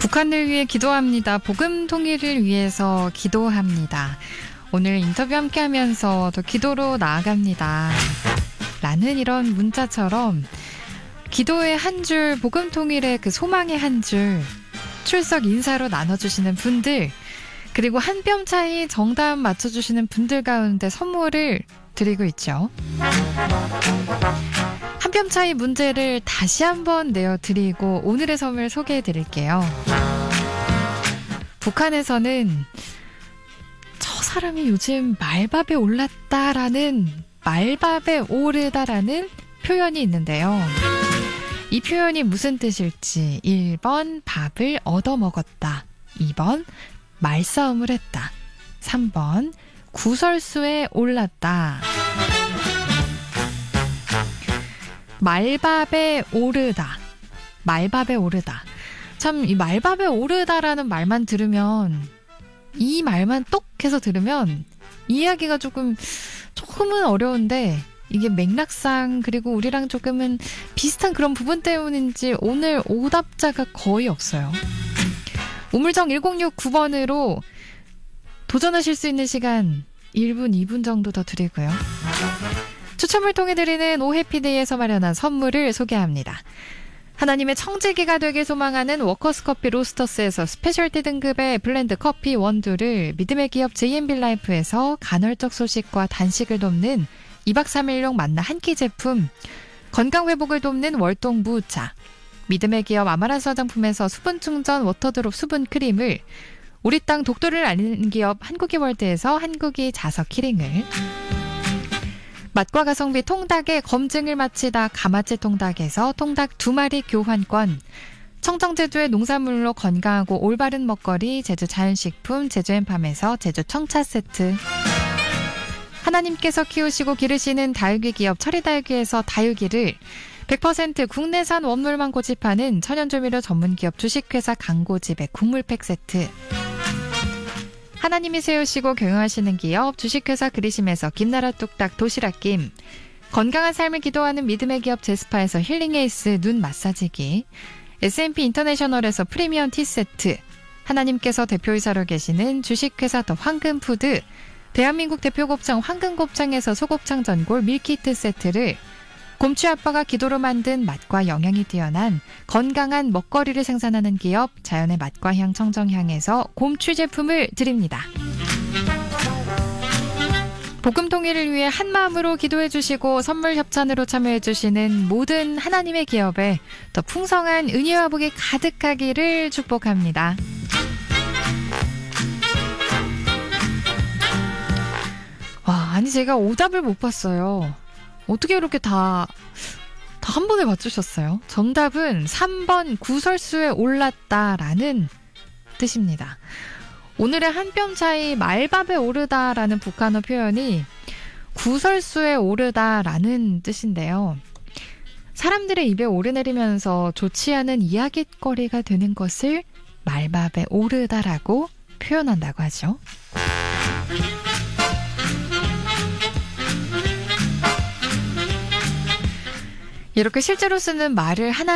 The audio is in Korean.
북한을 위해 기도합니다. 복음 통일을 위해서 기도합니다. 오늘 인터뷰 함께 하면서 더 기도로 나아갑니다. 라는 이런 문자처럼 기도의 한 줄, 복음 통일의 그 소망의 한 줄, 출석 인사로 나눠주시는 분들, 그리고 한 뼘 차이 정답 맞춰주시는 분들 가운데 선물을 드리고 있죠. 한 뼘 차이 문제를 다시 한번 내어드리고 오늘의 선물 소개해드릴게요. 북한에서는 저 사람이 요즘 말밥에 올랐다라는, 말밥에 오르다라는 표현이 있는데요. 이 표현이 무슨 뜻일지 1번 밥을 얻어먹었다, 2번 말싸움을 했다, 3번 구설수에 올랐다. 말밥에 오르다, 말밥에 오르다. 참, 이 말밥에 오르다라는 말만 들으면, 이 말만 똑 해서 들으면 이해하기가 조금은 어려운데, 이게 맥락상 그리고 우리랑 조금은 비슷한 그런 부분 때문인지 오늘 오답자가 거의 없어요. 우물정 1069번으로 도전하실 수 있는 시간 1분, 2분 정도 더 드리고요. 추첨을 통해 드리는 오해피데이에서 마련한 선물을 소개합니다. 하나님의 청지기가 되길 소망하는 워커스커피 로스터스에서 스페셜티 등급의 블렌드 커피 원두를, 믿음의 기업 JMB라이프에서 간헐적 소식과 단식을 돕는 2박 3일용 만나 한 끼 제품, 건강회복을 돕는 월동무차, 믿음의 기업 아마란스 화장품에서 수분충전 워터드롭 수분크림을, 우리 땅 독도를 알리는 기업 한국이월드에서 한국이 자석 키링을, 맛과 가성비 통닭의 검증을 마치다 가마치 통닭에서 통닭 2마리 교환권, 청정제주의 농산물로 건강하고 올바른 먹거리 제주 자연식품 제주엠팜에서 제주 청차 세트, 하나님께서 키우시고 기르시는 다육이 기업 철이다육이에서 다육이를, 100% 국내산 원물만 고집하는 천연조미료 전문기업 주식회사 강고집의 국물팩 세트, 하나님이 세우시고 경영하시는 기업 주식회사 그리심에서 김나라 뚝딱 도시락김, 건강한 삶을 기도하는 믿음의 기업 제스파에서 힐링에이스 눈 마사지기, S&P 인터내셔널에서 프리미엄 티세트, 하나님께서 대표이사로 계시는 주식회사 더 황금푸드, 대한민국 대표 곱창 황금곱창에서 소곱창 전골 밀키트 세트를, 곰취 아빠가 기도로 만든 맛과 영양이 뛰어난 건강한 먹거리를 생산하는 기업 자연의 맛과 향 청정향에서 곰취 제품을 드립니다. 복음 통일을 위해 한 마음으로 기도해 주시고 선물 협찬으로 참여해 주시는 모든 하나님의 기업에 더 풍성한 은혜와 복이 가득하기를 축복합니다. 와, 아니 제가 오답을 못 봤어요. 어떻게 이렇게 다 한 번에 맞추셨어요? 정답은 3번 구설수에 올랐다라는 뜻입니다. 오늘의 한 뼘 차이 말밥에 오르다라는 북한어 표현이 구설수에 오르다라는 뜻인데요. 사람들의 입에 오르내리면서 좋지 않은 이야깃거리가 되는 것을 말밥에 오르다라고 표현한다고 하죠. 이렇게 실제로 쓰는 말을 하나